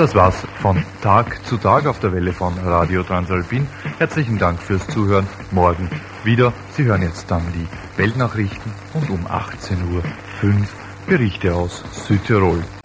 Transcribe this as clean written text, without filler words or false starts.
das war's von Tag zu Tag auf der Welle von Radio Transalpin. Herzlichen Dank fürs Zuhören. Morgen wieder. Sie hören jetzt dann die Weltnachrichten und um 18:05 Uhr Berichte aus Südtirol.